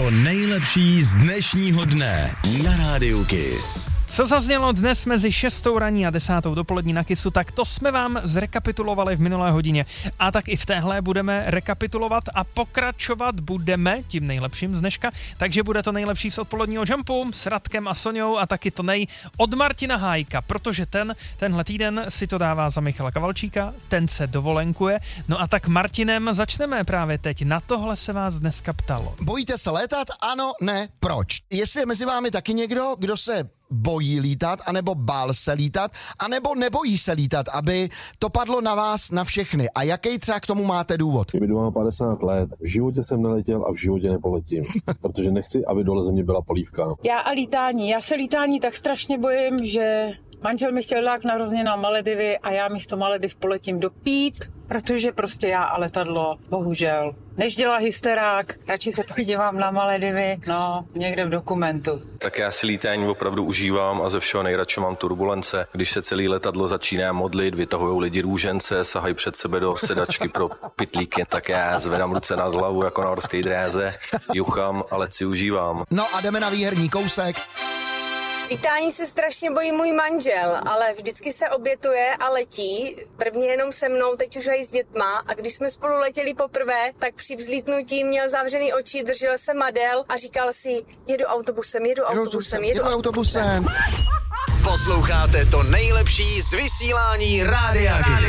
To nejlepší z dnešního dne na Rádiu Kiss. Co zaznělo dnes mezi 6. raní a 10. dopolední na Kissu, tak to jsme vám zrekapitulovali v minulé hodině. A tak i v téhle budeme rekapitulovat a pokračovat budeme tím nejlepším z dneška. Takže bude to nejlepší z odpoledního Jumpu s Radkem a Soňou a taky to od Martina Hájka, protože tenhle týden si to dává za Michala Kavalčíka, ten se dovolenkuje. No a tak Martinem začneme právě teď. Na tohle se vás dneska ptalo. Bojíte se létat? Ano, ne, proč? Jestli je mezi vámi taky někdo, kdo se bojí lítat, anebo bál se lítat, anebo nebojí se lítat, aby to padlo na vás, na všechny. A jaký třeba k tomu máte důvod? Kdyby mám 50 let, v životě jsem neletěl a v životě nepoletím, protože nechci, aby dole země byla polívka. Já se lítání tak strašně bojím, že manžel mi chtěl dát narozeně na Maledivy a já místo Malediv poletím do Píp, protože prostě já a letadlo, bohužel, než dělá hysterák, radši se podívám na Maledivy, někde v dokumentu. Tak já si lítání opravdu užívám a ze všeho nejradši mám turbulence. Když se celý letadlo začíná modlit, vytahujou lidi růžence, sahají před sebe do sedačky pro pytlíky, tak já zvedám ruce nad hlavu jako na horské dráze, juchám a let si užívám. No a jdeme na výherní kousek. Lítání se strašně bojí můj manžel, ale vždycky se obětuje a letí. Prvně jenom se mnou, teď už i s dětma. A když jsme spolu letěli poprvé, tak při vzlítnutí měl zavřený oči, držel se madel a říkal si, jedu autobusem. Posloucháte to nejlepší z vysílání Rádia Kiss.